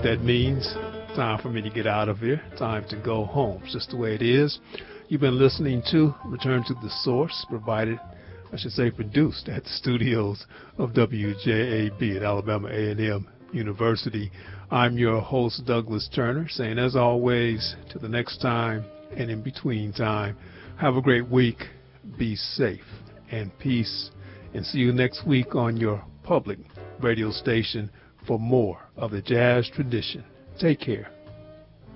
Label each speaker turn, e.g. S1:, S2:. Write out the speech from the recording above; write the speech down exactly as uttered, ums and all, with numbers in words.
S1: what that means. Time for me to get out of here. Time to go home. It's just the way it is. You've been listening to Return to the Source, provided, I should say, produced at the studios of W J A B at Alabama A and M University. I'm your host, Douglas Turner, saying, as always, till the next time and in between time, have a great week, be safe, and peace, and see you next week on your public radio station for more of the jazz tradition. Take care.